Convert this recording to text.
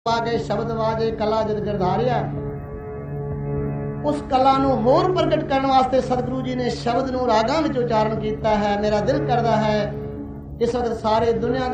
ਕੇ ਸ਼ਬਦ ਵਾਜੇ ਕਲਾ ਜਦ ਗਿਰਧਾਰਿਆ। ਉਸ ਕਲਾ ਨੂੰ ਹੋਰ ਪ੍ਰਗਟ ਕਰਨ ਵਾਸਤੇ ਸਤਿਗੁਰੂ ਜੀ ਨੇ ਸ਼ਬਦ ਨੂੰ ਰਾਗਾਂ ਵਿੱਚ ਉਚਾਰਨ ਕੀਤਾ ਹੈ। ਮੇਰਾ ਦਿਲ ਕਰਦਾ ਹੈ ਇਸ ਵਕਤ ਸਾਰੇ ਦੁਨੀਆ